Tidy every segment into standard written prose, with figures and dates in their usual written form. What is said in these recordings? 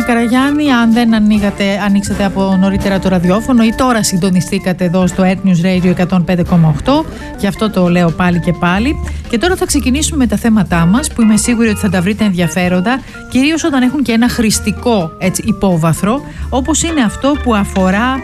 Καραγιάννη, αν δεν ανοίξατε από νωρίτερα το ραδιόφωνο ή τώρα συντονιστήκατε εδώ στο Earth News Radio 105,8, γι' αυτό το λέω πάλι και πάλι. Και τώρα θα ξεκινήσουμε με τα θέματά μας, που είμαι σίγουρη ότι θα τα βρείτε ενδιαφέροντα, κυρίως όταν έχουν και ένα χρηστικό υπόβαθρο, όπως είναι αυτό που αφορά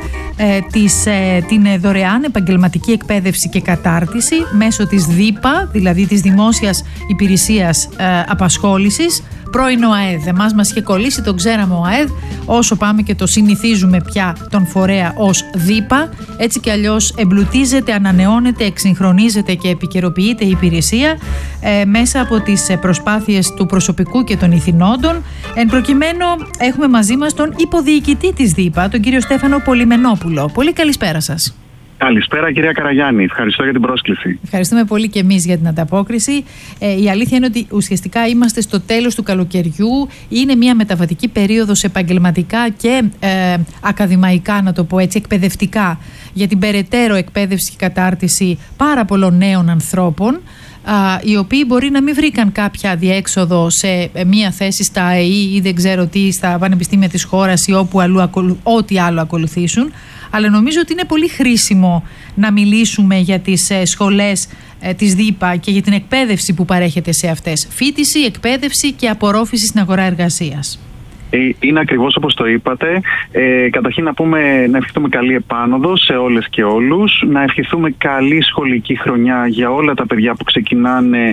την δωρεάν επαγγελματική εκπαίδευση και κατάρτιση μέσω της ΔΥΠΑ, δηλαδή της Δημόσιας Υπηρεσίας Απασχόλησης, πρώην ΟΑΕΔ. Εμάς μας είχε κολλήσει, τον ξέραμε ΟΑΕΔ, όσο πάμε και το συνηθίζουμε πια τον φορέα ως ΔΥΠΑ. Έτσι κι αλλιώς εμπλουτίζεται, ανανεώνεται, εξυγχρονίζεται και επικαιροποιείται η υπηρεσία μέσα από τις προσπάθειες του προσωπικού και των ηθινόντων. Εν προκειμένου έχουμε μαζί μας τον υποδιοικητή της ΔΥΠΑ, τον κύριο Στέφανο Πολυμενόπουλο. Πολύ καλησπέρα σας. Καλησπέρα κυρία Καραγιάννη, ευχαριστώ για την πρόσκληση. Ευχαριστούμε πολύ και εμείς για την ανταπόκριση. Η αλήθεια είναι ότι ουσιαστικά είμαστε στο τέλος του καλοκαιριού. Είναι μια μεταβατική περίοδος επαγγελματικά και ακαδημαϊκά, να το πω έτσι, εκπαιδευτικά, για την περαιτέρω εκπαίδευση και κατάρτιση πάρα πολλών νέων ανθρώπων, οι οποίοι μπορεί να μην βρήκαν κάποια διέξοδο σε μία θέση στα ΑΕΗ ή δεν ξέρω τι, στα πανεπιστήμια της χώρας ή ό,τι άλλο ακολουθήσουν. Αλλά νομίζω ότι είναι πολύ χρήσιμο να μιλήσουμε για τις σχολές της ΔΥΠΑ και για την εκπαίδευση που παρέχεται σε αυτές. Φοιτηση, εκπαίδευση και απορρόφηση στην αγορά εργασίας. Είναι ακριβώς όπως το είπατε. Καταρχήν να ευχηθούμε καλή επάνωδο σε όλες και όλους. Να ευχηθούμε καλή σχολική χρονιά για όλα τα παιδιά που ξεκινάνε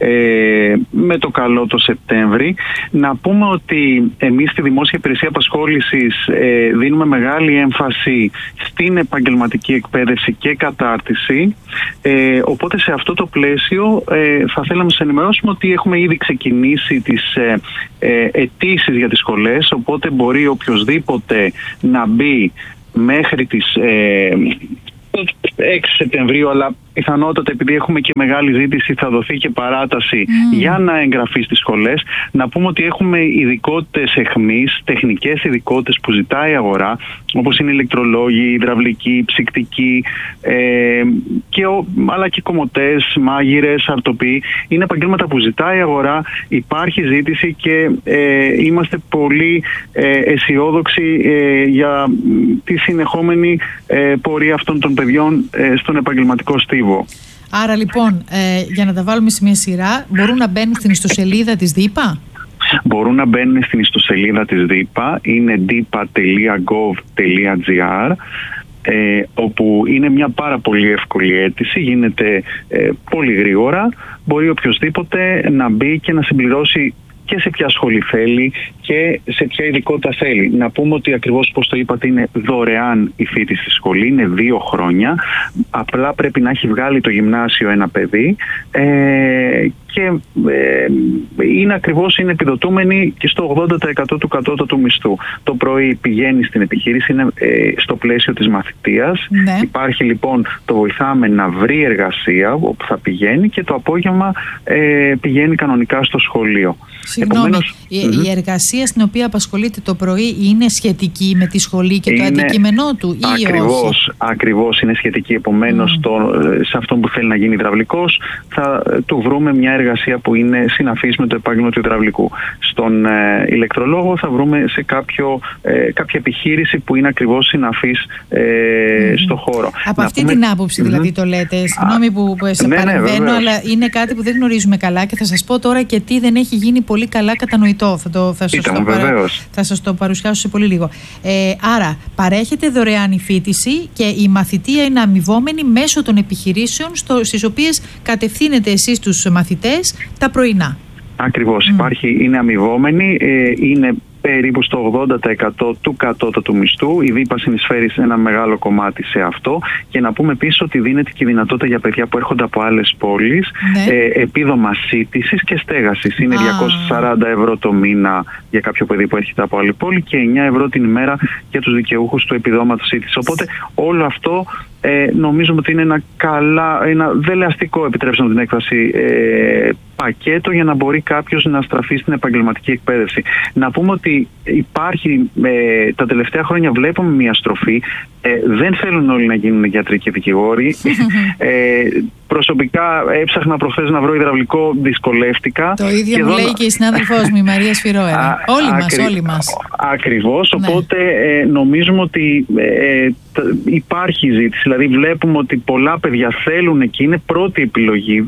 με το καλό το Σεπτέμβρη. Να πούμε ότι εμείς στη Δημόσια Υπηρεσία Απασχόλησης δίνουμε μεγάλη έμφαση στην επαγγελματική εκπαίδευση και κατάρτιση. Οπότε σε αυτό το πλαίσιο θα θέλαμε να σας ενημερώσουμε ότι έχουμε ήδη ξεκινήσει τις αιτήσεις για τις σχολές, οπότε μπορεί οποιοσδήποτε να μπει μέχρι τις 6 Σεπτεμβρίου, αλλά πιθανότατα επειδή έχουμε και μεγάλη ζήτηση θα δοθεί και παράταση για να εγγραφεί στις σχολές. Να πούμε ότι έχουμε ειδικότητες εχμής, τεχνικές ειδικότητες που ζητάει η αγορά, όπως είναι ηλεκτρολόγοι, υδραυλικοί, ψυκτικοί, αλλά και κομμωτές, μάγειρες, αρτοποιοί. Είναι επαγγέλματα που ζητάει η αγορά, υπάρχει ζήτηση και είμαστε πολύ αισιόδοξοι για τη συνεχόμενη πορεία αυτών των παιδιών στον επαγγελματικό στίβο. Άρα λοιπόν, για να τα βάλουμε σε μια σειρά, μπορούν να μπαίνουν στην ιστοσελίδα της ΔΥΠΑ? Μπορούν να μπαίνουν στην ιστοσελίδα της ΔΥΠΑ, είναι dipa.gov.gr, όπου είναι μια πάρα πολύ εύκολη αίτηση, γίνεται πολύ γρήγορα. Μπορεί οποιοσδήποτε να μπει και να συμπληρώσει και σε ποια σχολή θέλει και σε ποια ειδικότητα θέλει. Να πούμε ότι ακριβώς όπως το είπατε είναι δωρεάν η φοιτηση στη σχολή, είναι 2 χρόνια. Απλά πρέπει να έχει βγάλει το γυμνάσιο ένα παιδί και είναι επιδοτούμενη και στο 80% του κατώτατου μισθού. Το πρωί πηγαίνει στην επιχείρηση, είναι στο πλαίσιο της μαθητείας. Ναι. Υπάρχει λοιπόν, το βοηθάμε να βρει εργασία όπου θα πηγαίνει και το απόγευμα πηγαίνει κανονικά στο σχολείο. Συγγνώμη, η εργασία στην οποία απασχολείται το πρωί είναι σχετική με τη σχολή και το αντικείμενό του ή όχι? Ακριβώς είναι σχετική. Επομένως, σε αυτόν που θέλει να γίνει υδραυλικός θα του βρούμε μια εργασία που είναι συναφής με το επάγγελμα του υδραυλικού. Στον ηλεκτρολόγο θα βρούμε σε κάποια επιχείρηση που είναι ακριβώς συναφής στο χώρο. Από αυτή την άποψη δηλαδή το λέτε. Συγγνώμη που σε παρεμβαίνω, αλλά είναι κάτι που δεν γνωρίζουμε καλά και θα σας πω τώρα και τι δεν έχει γίνει πολύ καλά κατανοητό. Θα σας το παρουσιάσω σε πολύ λίγο. Άρα, παρέχεται δωρεάν η φοιτηση και η μαθητεία είναι αμοιβόμενη μέσω των επιχειρήσεων στις οποίες κατευθύνετε εσείς τους μαθητές τα πρωινά. Ακριβώς, είναι αμοιβόμενη, είναι περίπου στο 80% του κατώτατου μισθού. Η ΔΥΠΑ συνεισφέρει σε ένα μεγάλο κομμάτι σε αυτό. Και να πούμε επίσης ότι δίνεται και η δυνατότητα για παιδιά που έρχονται από άλλες πόλεις, επίδομα σύντησης και στέγασης. Είναι 240 ευρώ το μήνα για κάποιο παιδί που έρχεται από άλλη πόλη και 9 ευρώ την ημέρα για τους δικαιούχους του επιδόματος σύντησης. Οπότε όλο αυτό νομίζουμε ότι είναι ένα δελεαστικό, επιτρέψτε μου την έκφραση, πακέτο για να μπορεί κάποιος να στραφεί στην επαγγελματική εκπαίδευση. Να πούμε ότι ότι υπάρχει, τα τελευταία χρόνια βλέπουμε μια στροφή. Δεν θέλουν όλοι να γίνουν γιατροί και δικηγόροι. Προσωπικά έψαχνα προχθές να βρω υδραυλικό, δυσκολεύτηκα. Το ίδιο μου λέει και η συνάδελφός μου, η Μαρία Σφυρόερα. Όλοι μας. Ακριβώς, οπότε νομίζουμε ότι υπάρχει ζήτηση. Δηλαδή βλέπουμε ότι πολλά παιδιά θέλουν και είναι πρώτη επιλογή.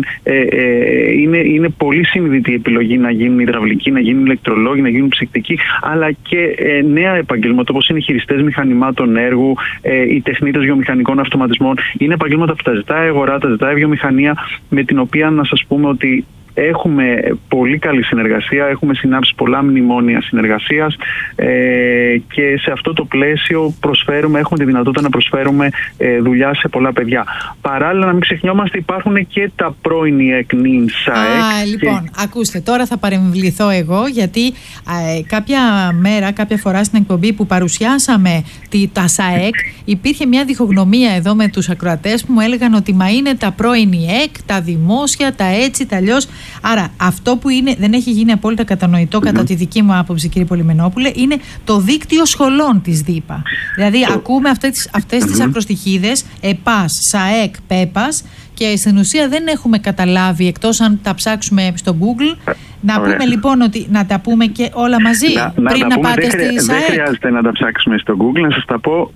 Είναι πολύ συνειδητή η επιλογή να γίνουν υδραυλικοί, να γίνουν ηλεκτρολόγοι, να γίνουν ψυκτικοί, αλλά και νέα επαγγέλματα όπως είναι οι χειριστές μηχανημάτων έργου, οι τεχνίτες βιομηχανικών αυτοματισμών. Είναι επαγγέλματα που τα ζητάει η αγορά, τα ζητάει η βιομηχανία, με την οποία να σας πούμε ότι έχουμε πολύ καλή συνεργασία, έχουμε συνάψει πολλά μνημόνια συνεργασίας και σε αυτό το πλαίσιο έχουμε τη δυνατότητα να προσφέρουμε δουλειά σε πολλά παιδιά. Παράλληλα, να μην ξεχνιόμαστε, υπάρχουν και τα πρώην ΙΕΚ, ΝΙΝ, ΣΑΕΚ. Λοιπόν, ακούστε, τώρα θα παρεμβληθώ εγώ, γιατί κάποια φορά στην εκπομπή που παρουσιάσαμε τα ΣΑΕΚ, υπήρχε μια διχογνωμία εδώ με τους ακροατές που μου έλεγαν ότι μα είναι τα πρώην ΙΕΚ, τα δημόσια, τα έτσι, τα αλλιώς. Άρα αυτό που δεν έχει γίνει απόλυτα κατανοητό κατά τη δική μου άποψη, κύριε Πολυμενόπουλε, είναι το δίκτυο σχολών της ΔΥΠΑ. Δηλαδή ακούμε αυτές τις ακροστοιχίδες, ΕΠΑΣ, ΣΑΕΚ, ΠΕΠΑΣ, και στην ουσία δεν έχουμε καταλάβει, εκτός αν τα ψάξουμε στο Google. Να πούμε λοιπόν ότι να τα πούμε και όλα μαζί πριν να πάτε στη ΣΑΕΚ. Δεν χρειάζεται να τα ψάξουμε στο Google, να σας τα πω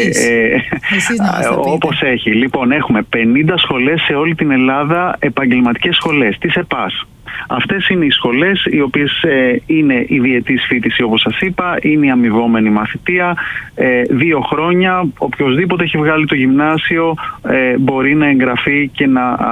όπως έχει. Λοιπόν, έχουμε 50 σχολές σε όλη την Ελλάδα, επαγγελματικές σχολές, τις ΕΠΑΣ. Αυτές είναι οι σχολές οι οποίες είναι η διετής φοιτηση, όπως σας είπα, είναι η αμοιβόμενη μαθητεία, 2 χρόνια. Οποιοςδήποτε έχει βγάλει το γυμνάσιο μπορεί να εγγραφεί και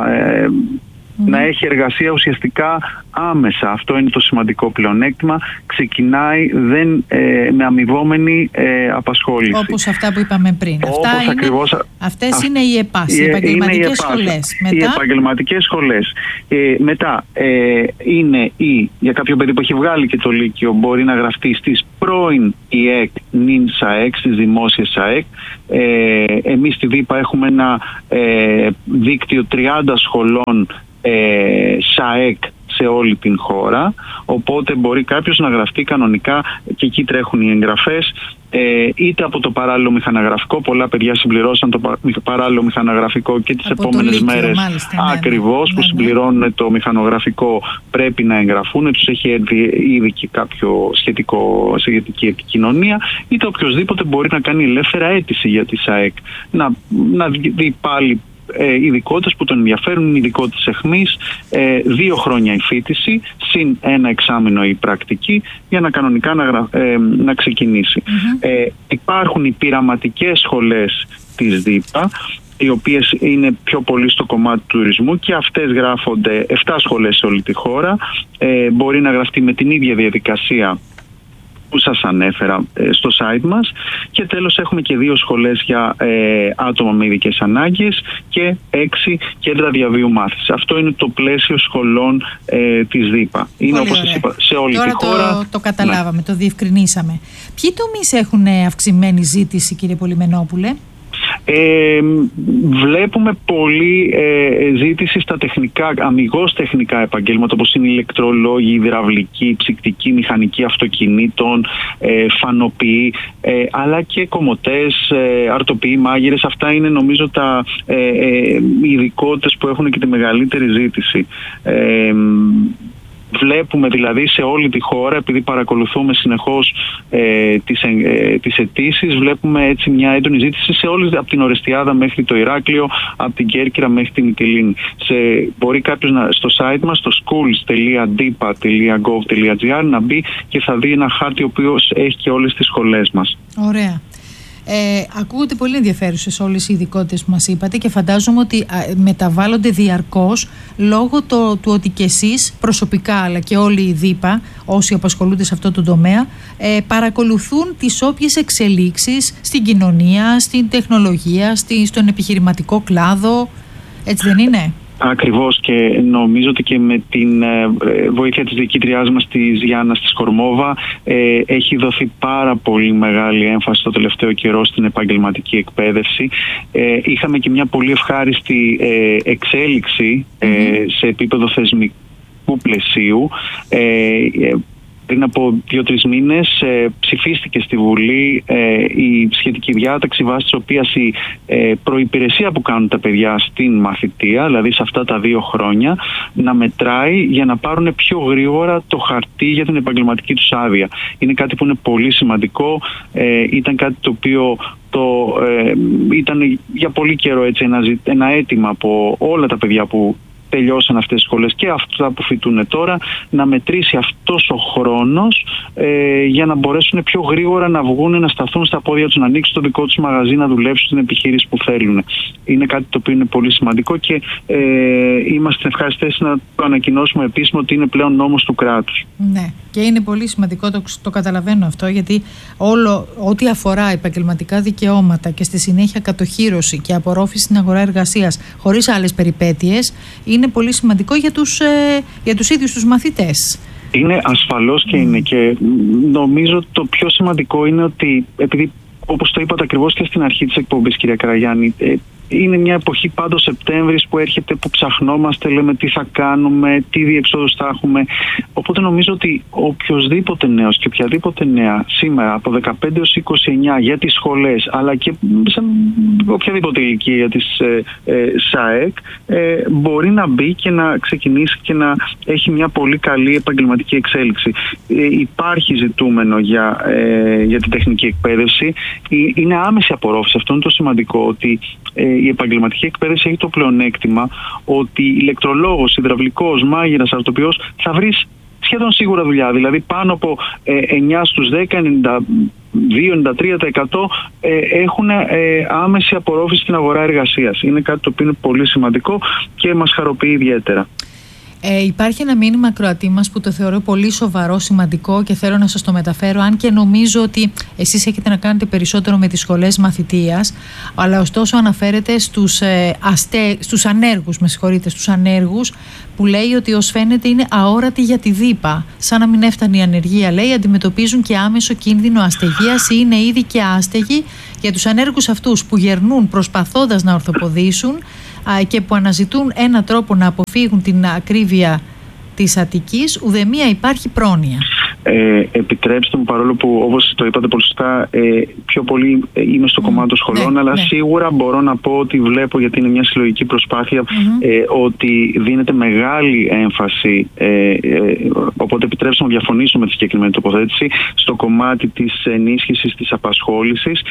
να έχει εργασία ουσιαστικά άμεσα. Αυτό είναι το σημαντικό πλεονέκτημα. Ξεκινάει με αμοιβόμενη απασχόληση. Όπως αυτά που είπαμε πριν. Αυτές είναι οι ΕΠΑΣ, οι επαγγελματικές σχολές. Οι επαγγελματικές σχολές. Μετά είναι για κάποιο παιδί που έχει βγάλει και το Λύκειο, μπορεί να γραφτεί στις πρώην ΙΕΚ, ΝΙΝ, ΣΑΕΚ, στις δημόσιες ΣΑΕΚ. Εμείς στη ΔΥΠΑ έχουμε ένα δίκτυο 30 σχολών ΣΑΕΚ σε όλη την χώρα, οπότε μπορεί κάποιος να γραφτεί κανονικά και εκεί τρέχουν οι εγγραφές, είτε από το παράλληλο μηχανογραφικό. Πολλά παιδιά συμπληρώσαν το παράλληλο μηχανογραφικό και τις επόμενες μέρες που συμπληρώνουν το μηχανογραφικό πρέπει να εγγραφούν, τους έχει ήδη και κάποιο σχετική επικοινωνία, είτε οποιοδήποτε μπορεί να κάνει ελεύθερα αίτηση για τη ΣΑΕΚ, να δει πάλι ειδικότητες που τον ενδιαφέρουν, είναι ειδικότητες αιχμής, 2 χρόνια η φοιτηση, συν 1 εξάμηνο η πρακτική, για να κανονικά να ξεκινήσει. Υπάρχουν οι πειραματικές σχολές της ΔΥΠΑ, οι οποίες είναι πιο πολύ στο κομμάτι του τουρισμού, και αυτές γράφονται 7 σχολές σε όλη τη χώρα. Μπορεί να γραφτεί με την ίδια διαδικασία που σας ανέφερα στο site μας, και τέλος έχουμε και 2 σχολές για άτομα με ειδικές ανάγκες και 6 κέντρα διαβίου μάθησης. Αυτό είναι το πλαίσιο σχολών της ΔΥΠΑ. Είναι, όπως σας είπα, σε όλη τη χώρα. Τώρα το καταλάβαμε, το διευκρινίσαμε. Ποιοι τομείς έχουν αυξημένη ζήτηση, κύριε Πολυμενόπουλε? Βλέπουμε πολύ ζήτηση στα αμιγώς τεχνικά επαγγέλματα, όπως είναι ηλεκτρολόγοι, υδραυλικοί, ψυκτικοί, μηχανικοί αυτοκινήτων, φανοποιοί, αλλά και κομμωτές, αρτοποιοί, μάγειρες. Αυτά είναι νομίζω οι ειδικότητες που έχουν και τη μεγαλύτερη ζήτηση. Βλέπουμε δηλαδή σε όλη τη χώρα, επειδή παρακολουθούμε συνεχώς τις αιτήσεις, βλέπουμε έτσι μια έντονη ζήτηση σε όλες, από την Ορεστιάδα μέχρι το Ηράκλειο, από την Κέρκυρα μέχρι την Μυτιλήνη. Μπορεί κάποιος στο site μας, στο schools.dipa.gov.gr, να μπει και θα δει ένα χάρτη ο οποίος έχει και όλες τις σχολές μας. Ωραία. Ακούγονται πολύ ενδιαφέρουσες όλες οι ειδικότητες που μας είπατε, και φαντάζομαι ότι μεταβάλλονται διαρκώς λόγω του ότι και εσείς προσωπικά, αλλά και όλοι οι ΔΥΠΑ, όσοι απασχολούνται σε αυτό το τομέα, παρακολουθούν τις όποιες εξελίξεις στην κοινωνία, στην τεχνολογία, στον επιχειρηματικό κλάδο. Έτσι δεν είναι? Ακριβώς, και νομίζω ότι και με την βοήθεια της διοικήτριάς μας, της Γιάννας της Κορμόβα, έχει δοθεί πάρα πολύ μεγάλη έμφαση το τελευταίο καιρό στην επαγγελματική εκπαίδευση. Είχαμε και μια πολύ ευχάριστη εξέλιξη σε επίπεδο θεσμικού πλαισίου. πριν από 2-3 μήνες ψηφίστηκε στη Βουλή η σχετική διάταξη, βάσει της οποίας η προϋπηρεσία που κάνουν τα παιδιά στην μαθητεία, δηλαδή σε αυτά τα 2 χρόνια, να μετράει για να πάρουν πιο γρήγορα το χαρτί για την επαγγελματική τους άδεια. Είναι κάτι που είναι πολύ σημαντικό. Ήταν κάτι το οποίο ήταν για πολύ καιρό έτσι, ένα αίτημα από όλα τα παιδιά που τελειώσαν αυτές τις σχολές και αυτά που φοιτούν τώρα, να μετρήσει αυτός ο χρόνος για να μπορέσουν πιο γρήγορα να βγουν, να σταθούν στα πόδια τους, να ανοίξουν το δικό τους μαγαζί, να δουλέψουν στην επιχείρηση που θέλουν. Είναι κάτι το οποίο είναι πολύ σημαντικό και είμαστε ευχαριστές να το ανακοινώσουμε επίσημα ότι είναι πλέον νόμος του κράτους. Ναι, και είναι πολύ σημαντικό, το καταλαβαίνω αυτό, γιατί ό,τι αφορά επαγγελματικά δικαιώματα και στη συνέχεια κατοχύρωση και απορρόφηση στην αγορά εργασίας χωρίς άλλες περιπέτειες, είναι πολύ σημαντικό για τους ίδιους τους μαθητές. Είναι ασφαλώς και είναι, και νομίζω το πιο σημαντικό είναι ότι, επειδή όπως το είπατε ακριβώς και στην αρχή της εκπομπής, κυρία Καραγιάννη, είναι μια εποχή πάντως Σεπτέμβρης που έρχεται, που ψαχνόμαστε, λέμε τι θα κάνουμε, τι διεξόδους θα έχουμε. Οπότε νομίζω ότι οποιοσδήποτε νέος και οποιαδήποτε νέα σήμερα από 15 έως 29 για τις σχολές, αλλά και σε οποιαδήποτε ηλικία για τις ΣΑΕΚ, μπορεί να μπει και να ξεκινήσει και να έχει μια πολύ καλή επαγγελματική εξέλιξη. Υπάρχει ζητούμενο για την τεχνική εκπαίδευση. Είναι άμεση απορρόφηση. Αυτό είναι το σημαντικό, ότι η επαγγελματική εκπαίδευση έχει το πλεονέκτημα ότι ηλεκτρολόγος, υδραυλικός, μάγειρας, αρτοποιός θα βρεις σχεδόν σίγουρα δουλειά. Δηλαδή πάνω από 9 στους 10, 92-93% έχουν άμεση απορρόφηση στην αγορά εργασίας. Είναι κάτι το οποίο είναι πολύ σημαντικό και μας χαροποιεί ιδιαίτερα. Υπάρχει ένα μήνυμα ακροατή μας που το θεωρώ πολύ σοβαρό, σημαντικό και θέλω να σας το μεταφέρω, αν και νομίζω ότι εσείς έχετε να κάνετε περισσότερο με τις σχολές μαθητείας, αλλά ωστόσο αναφέρεται στους ανέργους, που λέει ότι ως φαίνεται είναι αόρατοι για τη ΔΥΠΑ. Σαν να μην έφτανε η ανεργία, λέει, αντιμετωπίζουν και άμεσο κίνδυνο αστεγίας ή είναι ήδη και άστεγοι. Για τους ανέργους αυτούς που γερνούν προσπαθώντας να ορθοποδήσουν και που αναζητούν έναν τρόπο να αποφύγουν την ακρίβεια της Αττικής, ουδεμία υπάρχει πρόνοια. Επιτρέψτε μου, παρόλο που όπως το είπατε πολύ σωστά, πιο πολύ είμαι στο κομμάτι των σχολών, αλλά σίγουρα μπορώ να πω ότι βλέπω, γιατί είναι μια συλλογική προσπάθεια, ότι δίνεται μεγάλη έμφαση, οπότε επιτρέψτε μου να διαφωνήσω με τη συγκεκριμένη τοποθέτηση, στο κομμάτι της ενίσχυσης της απασχόλησης.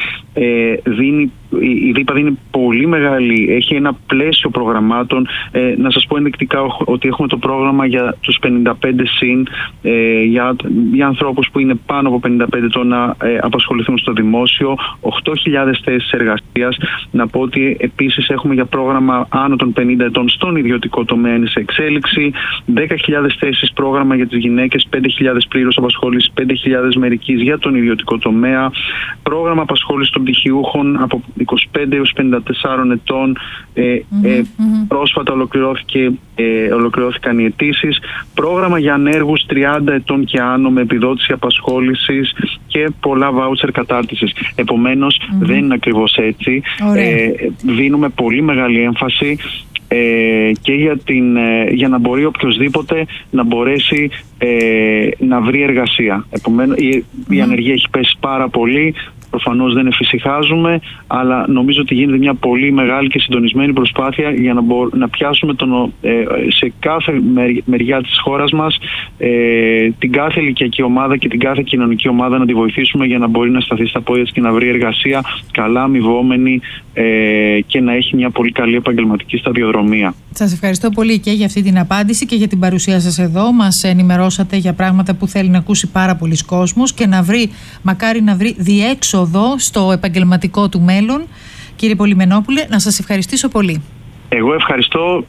Η ΔΥΠΑ δίνει πολύ μεγάλη, έχει ένα πλαίσιο προγραμμάτων. Να σας πω ενδεικτικά ότι έχουμε το πρόγραμμα για τους 55 συν, για ανθρώπους που είναι πάνω από 55 ετών να απασχοληθούν στο δημόσιο, 8.000 θέσεις εργασίας. Να πω ότι επίσης έχουμε για πρόγραμμα άνω των 50 ετών στον ιδιωτικό τομέα, είναι σε εξέλιξη, 10.000 θέσεις πρόγραμμα για τις γυναίκες, 5.000 πλήρως απασχόληση, 5.000 μερικής για τον ιδιωτικό τομέα, πρόγραμμα απασχόληση των πτυχιούχων από 25 έως 54 ετών. Πρόσφατα ολοκληρώθηκαν οι αιτήσεις, πρόγραμμα για ανέργους 30 ετών και άνω με επιδότηση απασχόλησης και πολλά βάουτσερ κατάρτισης. Επομένως δεν είναι ακριβώς έτσι. Δίνουμε πολύ μεγάλη έμφαση και για να μπορεί οποιοσδήποτε να μπορέσει να βρει εργασία. Επομένως η ανεργία έχει πέσει πάρα πολύ. Προφανώς δεν εφησυχάζουμε, αλλά νομίζω ότι γίνεται μια πολύ μεγάλη και συντονισμένη προσπάθεια για να πιάσουμε σε κάθε μεριά της χώρας μας την κάθε ηλικιακή ομάδα και την κάθε κοινωνική ομάδα, να τη βοηθήσουμε για να μπορεί να σταθεί στα πόδια της και να βρει εργασία καλά αμοιβόμενη και να έχει μια πολύ καλή επαγγελματική σταδιοδρομία. Σας ευχαριστώ πολύ και για αυτή την απάντηση και για την παρουσία σας εδώ. Μας ενημερώσατε για πράγματα που θέλει να ακούσει πάρα πολλοί κόσμος και μακάρι να βρει διέξοδο στο επαγγελματικό του μέλλον. Κύριε Πολυμενόπουλε, να σας ευχαριστήσω πολύ. Εγώ ευχαριστώ.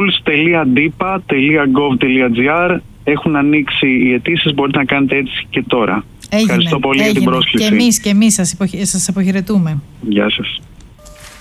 schools.dipa.gov.gr έχουν ανοίξει οι αιτήσεις, μπορείτε να κάνετε έτσι και τώρα. Ευχαριστώ πολύ για την πρόσκληση. Και εμείς σας αποχαιρετούμε. Γεια σας.